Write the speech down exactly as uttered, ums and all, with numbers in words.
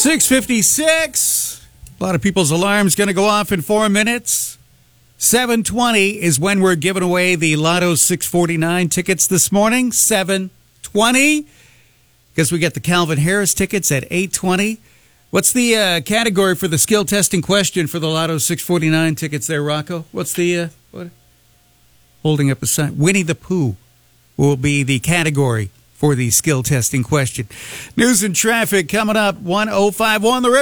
six fifty-six. A lot of people's alarms going to go off in four minutes. seven twenty is when we're giving away the Lotto six forty-nine tickets this morning. seven twenty. Because we get the Calvin Harris tickets at eight twenty. What's the uh, category for the skill testing question for the Lotto six forty-nine tickets there, Rocco? What's the... Uh, what? Holding up a sign. Winnie the Pooh will be the category for the skill testing question. News and traffic coming up. one oh five one The River.